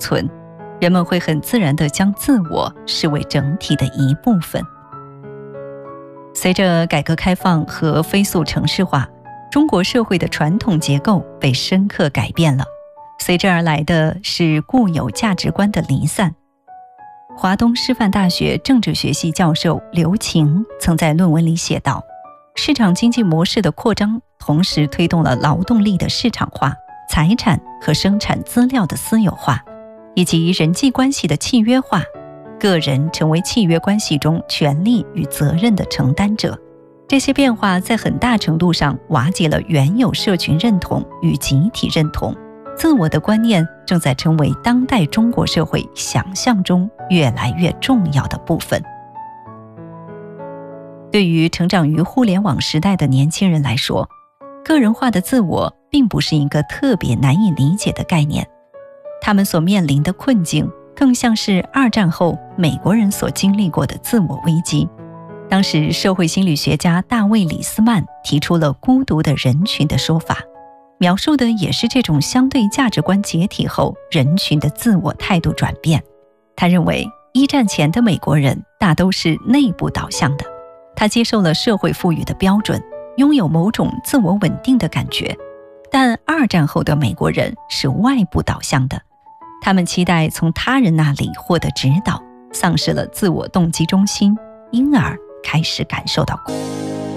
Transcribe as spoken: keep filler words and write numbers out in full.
存，人们会很自然地将自我视为整体的一部分。随着改革开放和飞速城市化，中国社会的传统结构被深刻改变了，随之而来的是固有价值观的离散。华东师范大学政治学系教授刘擎曾在论文里写道，市场经济模式的扩张同时推动了劳动力的市场化、财产和生产资料的私有化，以及人际关系的契约化，个人成为契约关系中权利与责任的承担者。这些变化在很大程度上瓦解了原有社群认同与集体认同，自我的观念正在成为当代中国社会想象中越来越重要的部分。对于成长于互联网时代的年轻人来说，个人化的自我并不是一个特别难以理解的概念，他们所面临的困境更像是二战后美国人所经历过的自我危机。当时社会心理学家大卫·李斯曼提出了孤独的人群的说法，描述的也是这种相对价值观解体后人群的自我态度转变。他认为一战前的美国人大都是内部导向的，他接受了社会赋予的标准，拥有某种自我稳定的感觉。但二战后的美国人是外部导向的，他们期待从他人那里获得指导，丧失了自我动机中心，因而开始感受到孤独。